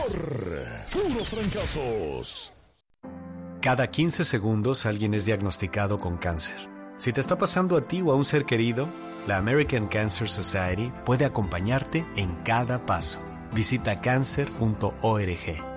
Puros Trancazos. Cada 15 segundos alguien es diagnosticado con cáncer. Si te está pasando a ti o a un ser querido, la American Cancer Society puede acompañarte en cada paso. Visita cancer.org.